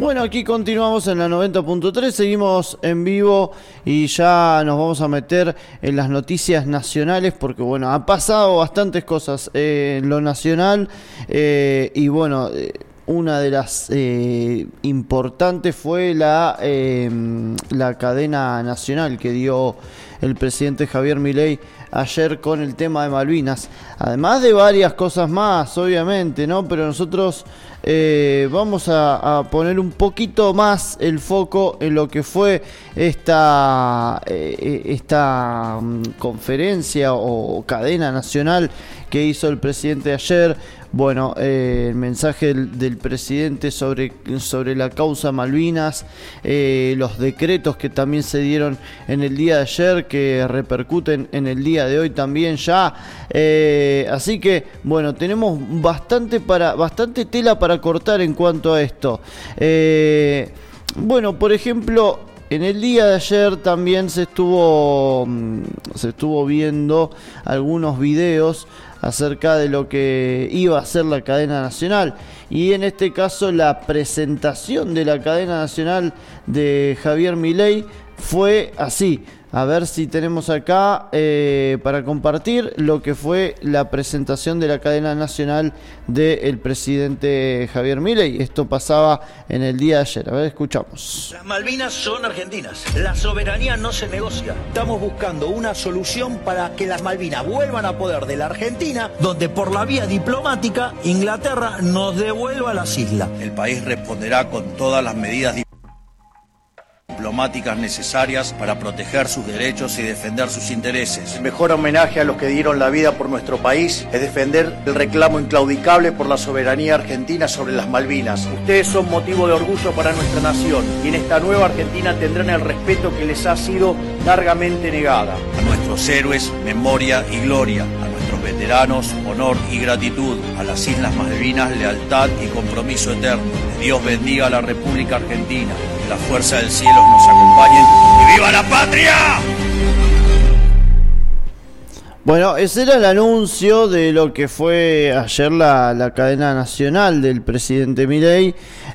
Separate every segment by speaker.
Speaker 1: Bueno, aquí continuamos en la 90.3, seguimos en vivo y ya nos vamos a meter en las noticias nacionales porque, bueno, han pasado bastantes cosas en lo nacional y, bueno, una de las importantes fue la cadena nacional que dio el presidente Javier Milei ayer con el tema de Malvinas, además de varias cosas más, obviamente, ¿no? Pero nosotros vamos a poner un poquito más el foco en lo que fue esta conferencia o cadena nacional que hizo el presidente ayer. Bueno, el mensaje del presidente sobre la causa Malvinas, los decretos que también se dieron en el día de ayer, que repercuten en el día de hoy también ya. Así que, bueno, tenemos bastante tela para cortar en cuanto a esto. Bueno, por ejemplo, en el día de ayer también se estuvo viendo algunos videos acerca de lo que iba a ser la cadena nacional, y en este caso la presentación de la cadena nacional de Javier Milei fue así. A ver si tenemos acá para compartir lo que fue la presentación de la cadena nacional del presidente Javier Milei. Esto pasaba en el día de ayer. A ver, escuchamos.
Speaker 2: Las Malvinas son argentinas. La soberanía no se negocia. Estamos buscando una solución para que las Malvinas vuelvan a poder de la Argentina, donde por la vía diplomática Inglaterra nos devuelva las islas.
Speaker 3: El país responderá con todas las medidas diplomáticas necesarias para proteger sus derechos y defender sus intereses.
Speaker 4: El mejor homenaje a los que dieron la vida por nuestro país es defender el reclamo inclaudicable por la soberanía argentina sobre las Malvinas. Ustedes son motivo de orgullo para nuestra nación y en esta nueva Argentina tendrán el respeto que les ha sido largamente negada.
Speaker 3: A nuestros héroes, memoria y gloria. A nuestros veteranos, honor y gratitud. A las Islas Malvinas, lealtad y compromiso eterno. Que Dios bendiga a la República Argentina. Que la fuerza del cielo nos acompañen y ¡viva la patria!
Speaker 1: Bueno, ese era el anuncio de lo que fue ayer la cadena nacional del presidente Milei,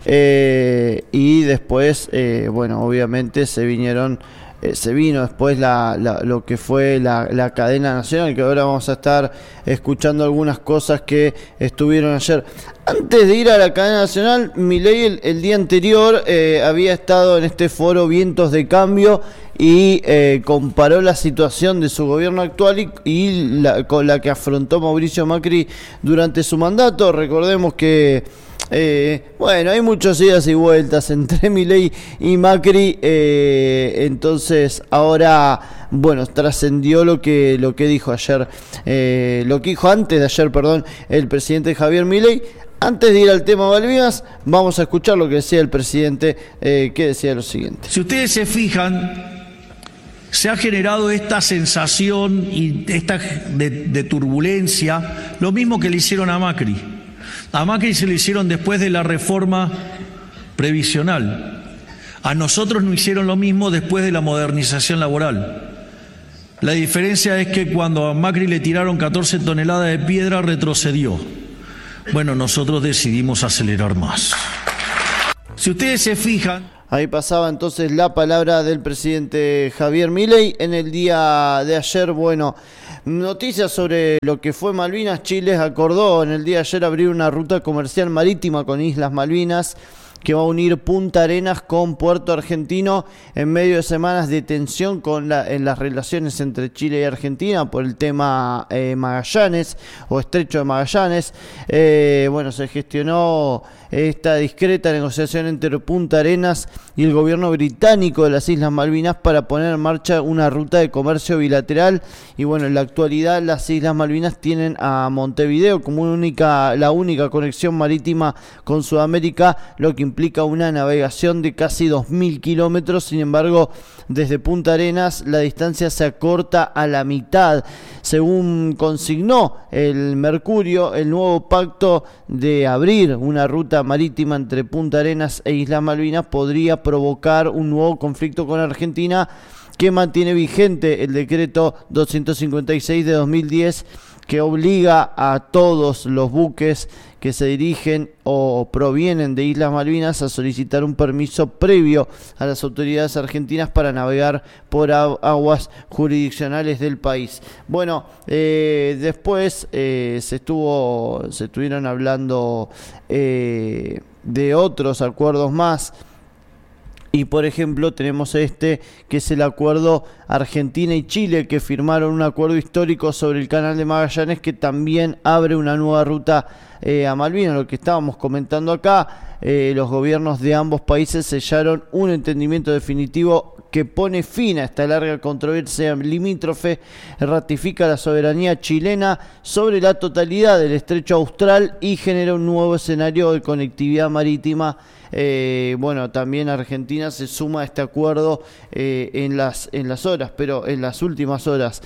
Speaker 1: y después, bueno, obviamente se vino después lo que fue la cadena nacional, que ahora vamos a estar escuchando algunas cosas que estuvieron ayer. Antes de ir a la cadena nacional, Milei el día anterior había estado en este foro Vientos de Cambio y comparó la situación de su gobierno actual con la que afrontó Mauricio Macri durante su mandato. Recordemos que bueno, hay muchas idas y vueltas entre Milei y Macri, entonces ahora, bueno, trascendió lo que dijo ayer, lo que dijo antes de ayer, perdón, el presidente Javier Milei. Antes de ir al tema Malvinas, vamos a escuchar lo que decía el presidente, que decía lo siguiente.
Speaker 5: Si ustedes se fijan, se ha generado esta sensación y de turbulencia, lo mismo que le hicieron a Macri. A Macri se lo hicieron después de la reforma previsional. A nosotros nos hicieron lo mismo después de la modernización laboral. La diferencia es que cuando a Macri le tiraron 14 toneladas de piedra, retrocedió. Bueno, nosotros decidimos acelerar más. Si ustedes se fijan...
Speaker 1: Ahí pasaba entonces la palabra del presidente Javier Milei. En el día de ayer, bueno, noticias sobre lo que fue Malvinas. Chile acordó en el día de ayer abrir una ruta comercial marítima con Islas Malvinas que va a unir Punta Arenas con Puerto Argentino en medio de semanas de tensión en las relaciones entre Chile y Argentina por el tema Magallanes o Estrecho de Magallanes. Bueno, se gestionó esta discreta negociación entre Punta Arenas y el gobierno británico de las Islas Malvinas para poner en marcha una ruta de comercio bilateral. Y bueno, en la actualidad las Islas Malvinas tienen a Montevideo como la única conexión marítima con Sudamérica, lo que implica una navegación de casi 2.000 kilómetros. Sin embargo, desde Punta Arenas la distancia se acorta a la mitad. Según consignó el Mercurio, el nuevo pacto de abrir una ruta marítima entre Punta Arenas e Islas Malvinas podría provocar un nuevo conflicto con Argentina, que mantiene vigente el decreto 256 de 2010 que obliga a todos los buques que se dirigen o provienen de Islas Malvinas a solicitar un permiso previo a las autoridades argentinas para navegar por aguas jurisdiccionales del país. Bueno, después se estuvieron hablando de otros acuerdos más. Y por ejemplo tenemos que es el acuerdo Argentina y Chile, que firmaron un acuerdo histórico sobre el canal de Magallanes, que también abre una nueva ruta a Malvinas. Lo que estábamos comentando acá, los gobiernos de ambos países sellaron un entendimiento definitivo que pone fin a esta larga controversia limítrofe, ratifica la soberanía chilena sobre la totalidad del estrecho austral y genera un nuevo escenario de conectividad marítima. Bueno, también Argentina se suma a este acuerdo en las últimas horas.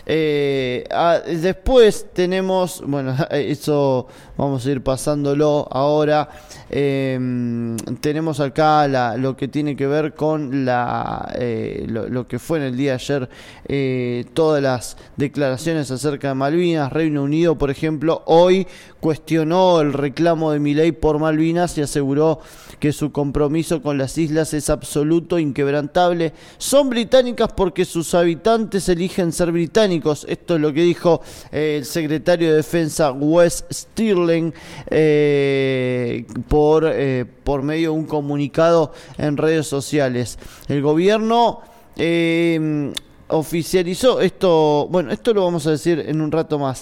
Speaker 1: Después tenemos, bueno, eso vamos a ir pasándolo ahora. Tenemos acá lo que tiene que ver con lo que fue en el día de ayer, todas las declaraciones acerca de Malvinas. Reino Unido, por ejemplo, hoy cuestionó el reclamo de Milei por Malvinas y aseguró que su compromiso con las islas es absoluto, inquebrantable. Son británicas porque sus habitantes eligen ser británicos. Esto es lo que dijo el secretario de Defensa Wes Stirling por medio de un comunicado en redes sociales. El gobierno oficializó esto. Bueno, esto lo vamos a decir en un rato más.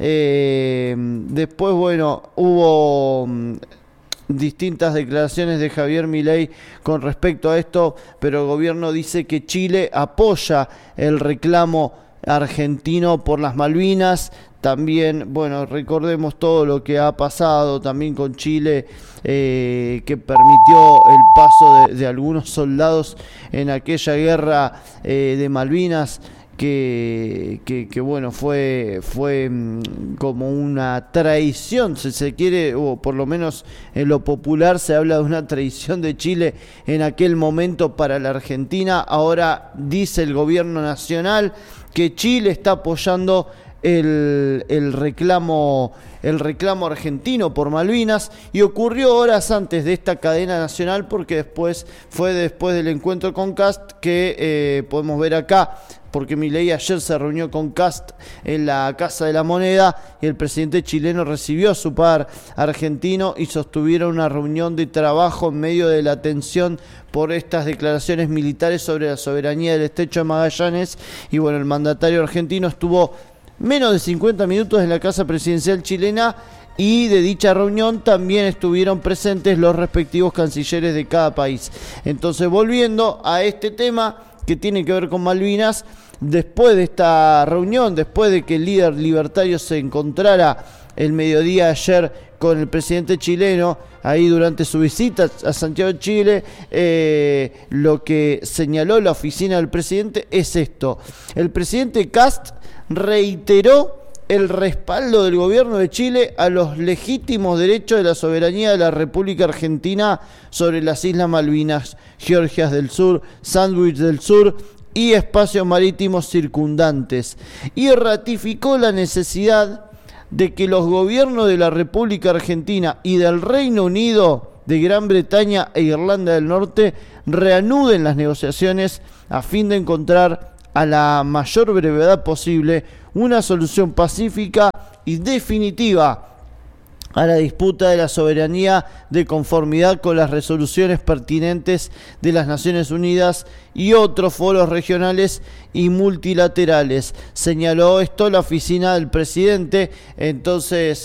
Speaker 1: Después, bueno, hubo distintas declaraciones de Javier Milei con respecto a esto, pero el gobierno dice que Chile apoya el reclamo argentino por las Malvinas. También, bueno, recordemos todo lo que ha pasado también con Chile, que permitió el paso de algunos soldados en aquella guerra de Malvinas, que bueno, fue como una traición, si se quiere, o por lo menos en lo popular se habla de una traición de Chile en aquel momento para la Argentina. Ahora dice el gobierno nacional que Chile está apoyando el reclamo argentino por Malvinas, y ocurrió horas antes de esta cadena nacional, porque fue después del encuentro con Kast, que podemos ver acá, porque Milei ayer se reunió con Kast en la Casa de la Moneda y el presidente chileno recibió a su par argentino y sostuvieron una reunión de trabajo en medio de la tensión por estas declaraciones militares sobre la soberanía del estrecho de Magallanes. Y bueno, el mandatario argentino estuvo menos de 50 minutos en la Casa Presidencial chilena, y de dicha reunión también estuvieron presentes los respectivos cancilleres de cada país. Entonces, volviendo a este tema que tiene que ver con Malvinas, después de esta reunión, después de que el líder libertario se encontrara el mediodía de ayer con el presidente chileno, ahí durante su visita a Santiago de Chile, lo que señaló la oficina del presidente es esto: el presidente Kast reiteró el respaldo del gobierno de Chile a los legítimos derechos de la soberanía de la República Argentina sobre las Islas Malvinas, Georgias del Sur, Sandwich del Sur y espacios marítimos circundantes, y ratificó la necesidad de que los gobiernos de la República Argentina y del Reino Unido, de Gran Bretaña e Irlanda del Norte reanuden las negociaciones a fin de encontrar a la mayor brevedad posible una solución pacífica y definitiva a la disputa de la soberanía, de conformidad con las resoluciones pertinentes de las Naciones Unidas y otros foros regionales y multilaterales. Señaló esto la oficina del presidente. Entonces,